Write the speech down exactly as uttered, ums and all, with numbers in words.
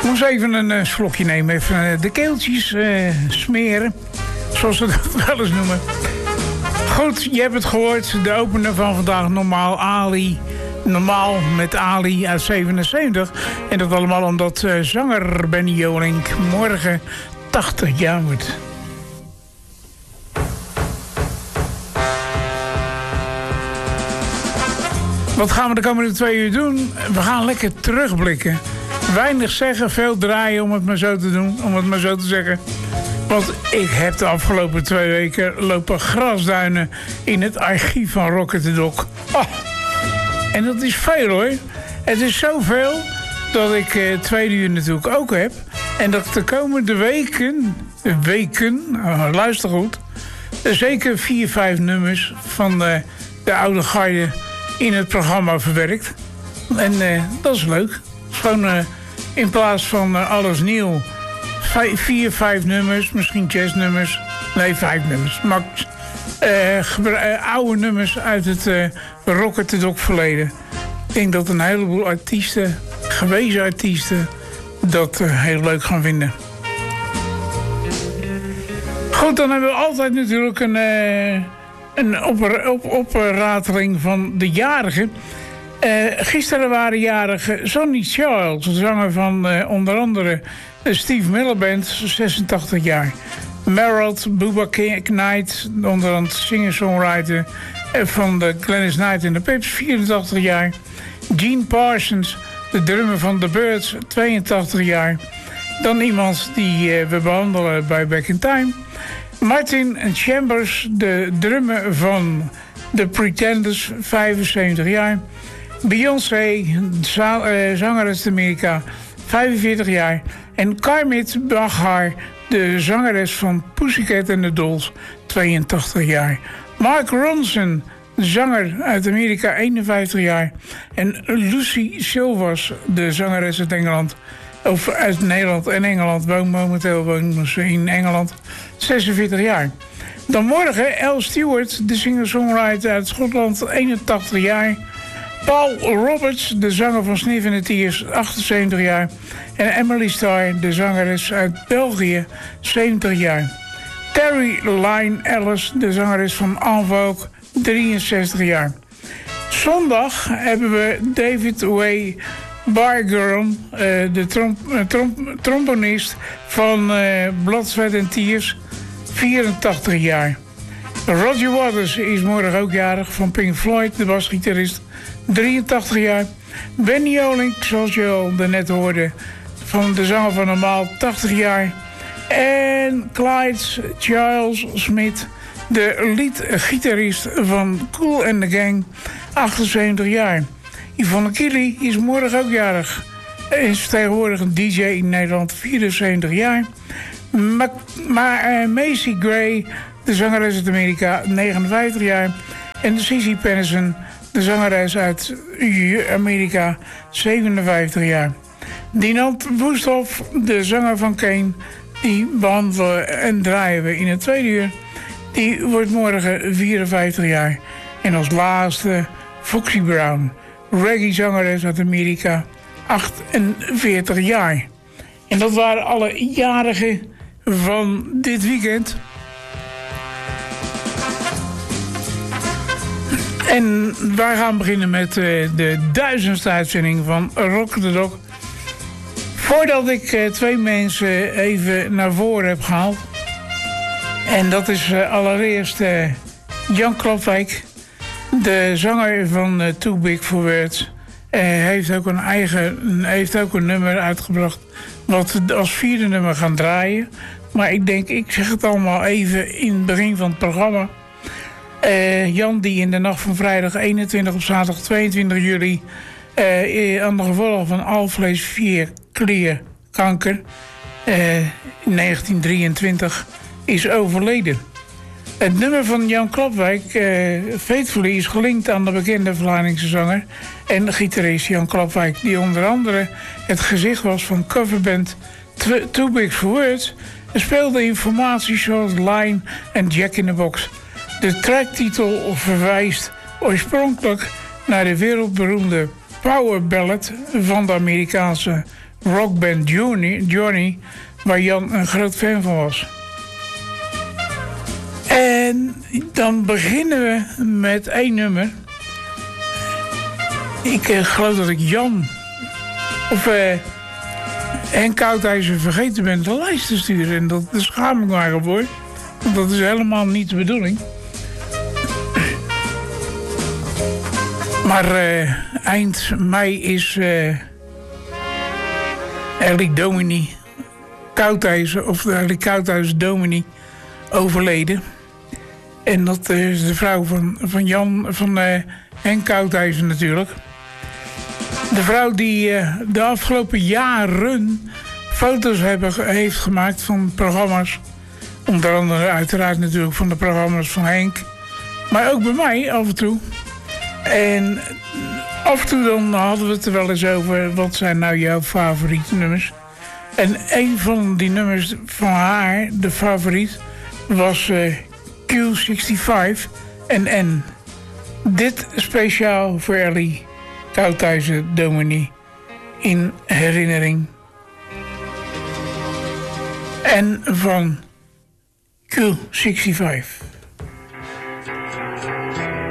Ik moest even een uh, slokje nemen, even uh, de keeltjes uh, smeren. Zoals we dat wel eens noemen. Goed, je hebt het gehoord. De opener van vandaag, Normaal Ali. Normaal met Ali uit zevenenzeventig. En dat allemaal omdat uh, zanger Benny Jolink morgen tachtig jaar wordt. Wat gaan we de komende twee uur doen? We gaan lekker terugblikken. Weinig zeggen, veel draaien om het maar zo te doen, om het maar zo te zeggen. Want ik heb de afgelopen twee weken lopen grasduinen in het archief van Rock the Dog. Oh, en dat is veel hoor. Het is zoveel dat ik eh, twee uur natuurlijk ook heb. En dat ik de komende weken, weken, oh, luister goed, zeker vier, vijf nummers van de, de oude garde in het programma verwerkt. En eh, dat is leuk. Gewoon uh, in plaats van uh, alles nieuw. Vijf, vier, vijf nummers, misschien jazznummers. Nee, vijf nummers, max. Uh, uh, oude nummers uit het uh, Rock the Dog verleden. Ik denk dat een heleboel artiesten, gewezen artiesten, dat uh, heel leuk gaan vinden. Goed, dan hebben we altijd natuurlijk een, uh, een op, op, oprateling van de jarigen. Uh, gisteren waren jarig Sonny Charles, zanger van uh, onder andere de Steve Miller Band, zesentachtig jaar. Merritt, Bubba Knight, onder andere singer-songwriter van de Gladys Knight en de Pips, vierentachtig jaar. Gene Parsons, de drummer van The Byrds, tweeëntachtig jaar. Dan iemand die uh, we behandelen bij Back in Time. Martin Chambers, de drummer van The Pretenders, vijfenzeventig jaar. Beyoncé, zanger uit Amerika, vijfenveertig jaar. En Kermit Bahar, de zangeres van Pussycat and the Dolls, tweeëntachtig jaar. Mark Ronson, zanger uit Amerika, eenenvijftig jaar. En Lucy Silvers, de zangeres uit Engeland, of uit Nederland en Engeland, woont momenteel woont ze in Engeland, zesenveertig jaar. Dan morgen Al Stewart, de singer-songwriter uit Schotland, eenentachtig jaar. Paul Roberts, de zanger van Sniff and the Tears, achtenzeventig jaar. En Emily Starr, de zangeres uit België, zeventig jaar. Terry Lyne Ellis, de zangeres van En Vogue, drieënzestig jaar. Zondag hebben we David Way Bargurn, uh, de trom trom trombonist van uh, Blood, Sweat and Tears, vierentachtig jaar. Roger Waters is morgen ook jarig, van Pink Floyd, de basgitarist, drieëntachtig jaar. Benny Jolink, zoals je al daarnet hoorde, van de zanger van Normaal, tachtig jaar. En Clyde Charles Smith, de lead-gitarist van Kool and the Gang, achtenzeventig jaar. Yvonne Kili is morgen ook jarig. Is tegenwoordig een D J in Nederland, vierenzeventig jaar. Ma maar uh, Macy Gray, de zangeres uit Amerika, negenenvijftig jaar. En Cici Pennison, de zangeres uit Amerika, zevenenvijftig jaar. Dinant Woesthoff, de zanger van Kane, die behandelen en draaien we in het tweede uur. Die wordt morgen vierenvijftig jaar. En als laatste Foxy Brown, reggae-zangeres uit Amerika, achtenveertig jaar. En dat waren alle jarigen van dit weekend. En wij gaan beginnen met uh, de duizendste uitzending van Rock the Dog. Voordat ik uh, twee mensen even naar voren heb gehaald. En dat is uh, allereerst uh, Jan Klapwijk, de zanger van uh, Too Big for Words. Uh, heeft ook een eigen, heeft ook een nummer uitgebracht wat we als vierde nummer gaan draaien. Maar ik denk, ik zeg het allemaal even in het begin van het programma. Uh, Jan, die in de nacht van vrijdag eenentwintig op zaterdag tweeëntwintig juli... Uh, aan de gevolgen van alvleesklierkanker uh, in negentien drieëntwintig is overleden. Het nummer van Jan Klapwijk, uh, Faithfully, is gelinkt aan de bekende Vlaamse zanger en gitarist Jan Klapwijk, die onder andere het gezicht was van coverband Too Big for Words en speelde in formaties zoals Line en Jack in the Box. De tracktitel verwijst oorspronkelijk naar de wereldberoemde power ballad van de Amerikaanse rockband Johnny, Johnny, waar Jan een groot fan van was. En dan beginnen we met één nummer. Ik uh, geloof dat ik Jan of uh, Henk Koudhuizen vergeten ben de lijst te sturen. En dat, daar schaam ik maar voor. Want dat is helemaal niet de bedoeling. Maar uh, eind mei is uh, Ellie Domini Koudhuizen, of Ellie Koudhuizen Domini, overleden. En dat is de vrouw van, van Jan, van uh, Henk Koudhuizen natuurlijk. De vrouw die uh, de afgelopen jaren foto's hebben, heeft gemaakt van programma's. Onder andere uiteraard natuurlijk van de programma's van Henk. Maar ook bij mij af en toe. En af en toe dan hadden we het er wel eens over. Wat zijn nou jouw favoriete nummers? En een van die nummers van haar, de favoriet, was uh, Q vijfenzestig en N. Dit speciaal voor Ellie Koudhuizen Domini in herinnering. En van Q vijfenzestig.